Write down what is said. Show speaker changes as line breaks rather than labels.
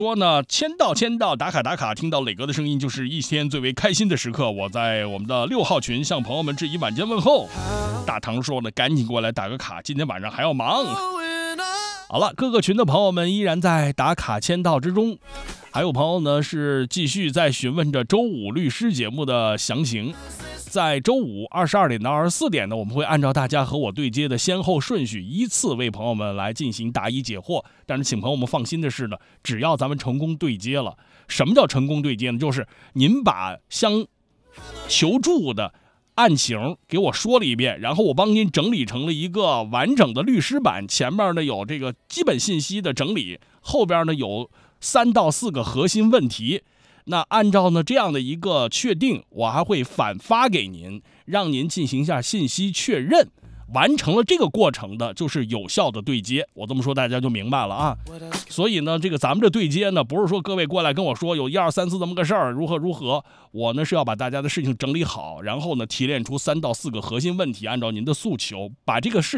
说呢，签到，打卡，听到磊哥的声音就是一天最为开心的时刻。我在我们的6号群向朋友们致以晚间问候。大唐说呢，赶紧过来打个卡，今天晚上还要忙。好了，各个群的朋友们依然在打卡签到之中，还有朋友呢是继续在询问着周五律师节目的详情。在周五22点到24点呢，我们会按照大家和我对接的先后顺序，依次为朋友们来进行答疑解惑。但是请朋友们放心的是呢，只要咱们成功对接了，什么叫成功对接呢？就是您把相求助的案情给我说了一遍，然后我帮您整理成了一个完整的律师版，前面呢有这个基本信息的整理，后边呢有3到4个核心问题。那按照呢这样的一个确定，我还会反发给您，让您进行一下信息确认。完成了这个过程的就是有效的对接，我这么说大家就明白了啊。所以呢，这个咱们这对接呢，不是说各位过来跟我说有1、2、3、4这么个事儿，如何，我呢是要把大家的事情整理好，然后呢提炼出3到4个核心问题，按照您的诉求把这个事